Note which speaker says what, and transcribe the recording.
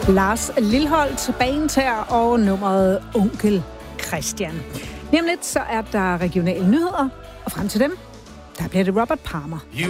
Speaker 1: Lars Lilholt, Banetær og nummeret Onkel Christian. Lige om lidt, så er der regionale nyheder, og frem til dem, der bliver det Robert Palmer.